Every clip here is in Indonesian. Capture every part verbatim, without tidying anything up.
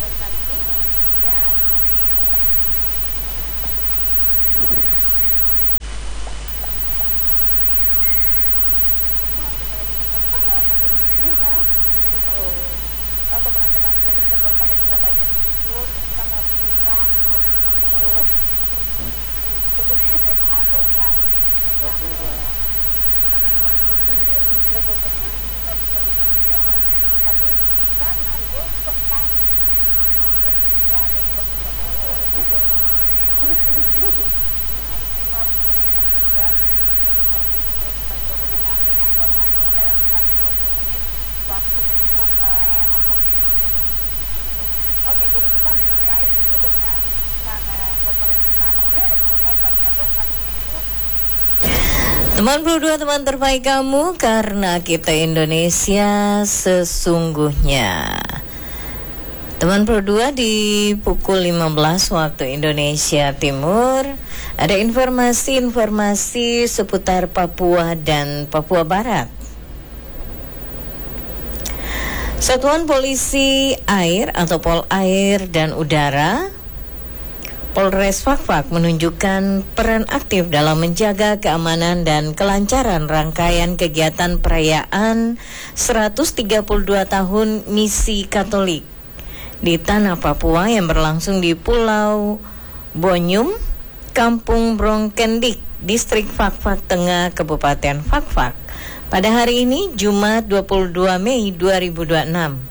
bulan kali ini. Dan semua kembali bersama saya Kak Indonesia. Oh, oke teman-teman, jadi setelah kalian sudah baca di buku, kita mau buka buku oleh sebenarnya saya ada sekali kita pengen langsung tidur di level tengah kita bisa mengerjakan, tapi karena besok pagi besok ya ada juga tidak mau harus teman-teman kerja, jadi dari pagi ini kita juga menanggung orang yang dalam dua puluh menit waktu untuk uh, unboxing. Oke, jadi kita mulai dulu dengan uh, koper yang pertama. Ini ada koper, tapi yang satunya itu Teman Pro dua, teman terbaik kamu, karena kita Indonesia sesungguhnya. Teman Pro dua, di pukul lima belas waktu Indonesia Timur ada informasi-informasi seputar Papua dan Papua Barat. Satuan Polisi Air atau Polair dan Udara Polres Fakfak menunjukkan peran aktif dalam menjaga keamanan dan kelancaran rangkaian kegiatan perayaan seratus tiga puluh dua tahun Misi Katolik di Tanah Papua yang berlangsung di Pulau Bonyum, Kampung Brongkendik, Distrik Fakfak Tengah, Kabupaten Fakfak. Pada hari ini, Jumat dua puluh dua Mei dua ribu dua puluh enam.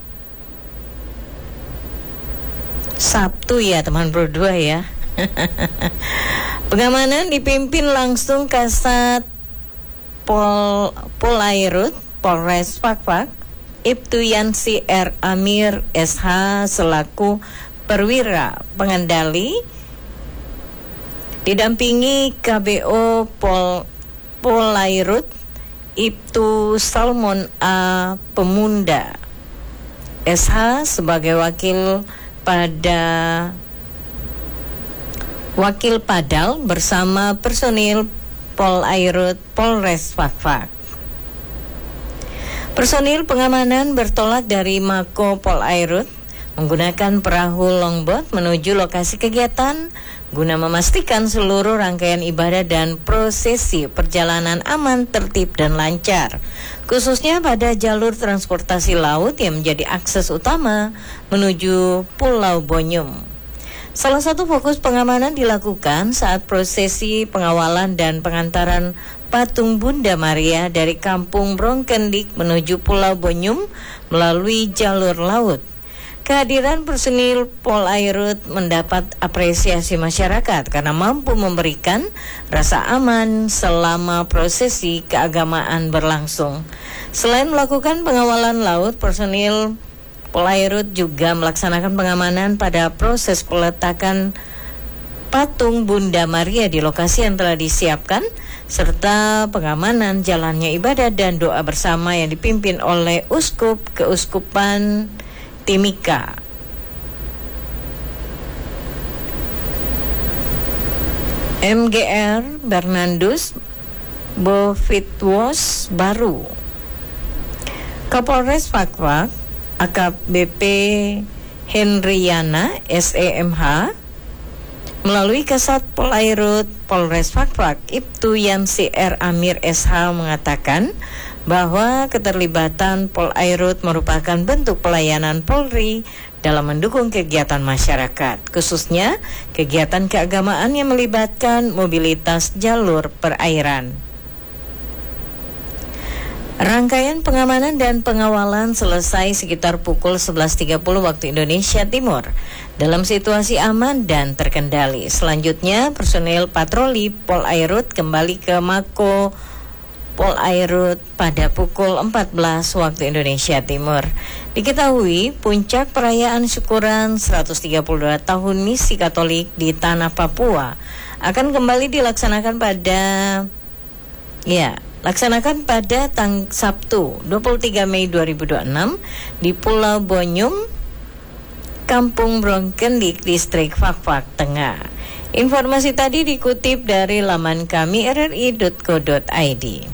Sabtu ya teman berdua ya. Pengamanan dipimpin langsung Kasat Pol Polairut Polres Fakfak, Ibtu Yansi R. Amir S H selaku perwira pengendali, didampingi K B O Pol Polairut Ibtu Salmon A. Pemunda S H sebagai wakil pada Wakil Padal bersama personil Polairut Polres Fakfak. Personil pengamanan bertolak dari Mako Polairut menggunakan perahu longboat menuju lokasi kegiatan guna memastikan seluruh rangkaian ibadah dan prosesi perjalanan aman, tertib, dan lancar, khususnya pada jalur transportasi laut yang menjadi akses utama menuju Pulau Bonyum. Salah satu fokus pengamanan dilakukan saat prosesi pengawalan dan pengantaran patung Bunda Maria dari Kampung Brongkendik menuju Pulau Bonyum melalui jalur laut. Kehadiran personil Polairut mendapat apresiasi masyarakat karena mampu memberikan rasa aman selama prosesi keagamaan berlangsung. Selain melakukan pengawalan laut, personil Polairut juga melaksanakan pengamanan pada proses peletakan patung Bunda Maria di lokasi yang telah disiapkan, serta pengamanan jalannya ibadah dan doa bersama yang dipimpin oleh Uskup Keuskupan Timika. M G R Bernardus Bovitwos Baru, Kapolres Fakfak A K B P Henryana S E M H melalui Kasat Polairut Polres Fakfak Ibtu Yansi R. Amir S H mengatakan bahwa keterlibatan Polairut merupakan bentuk pelayanan Polri dalam mendukung kegiatan masyarakat, khususnya kegiatan keagamaan yang melibatkan mobilitas jalur perairan. Rangkaian pengamanan dan pengawalan selesai sekitar pukul sebelas tiga puluh waktu Indonesia Timur dalam situasi aman dan terkendali. Selanjutnya, personil patroli Polairut kembali ke Mako Polairut pada pukul empat belas waktu Indonesia Timur. Diketahui puncak perayaan syukuran seratus tiga puluh dua tahun Misi Katolik di Tanah Papua akan kembali dilaksanakan pada ya, laksanakan pada tang Sabtu dua puluh tiga Mei dua ribu dua puluh enam di Pulau Bonyum, Kampung Brongkendik, Distrik Fakfak Tengah. Informasi tadi dikutip dari laman kami r r i dot co dot i d.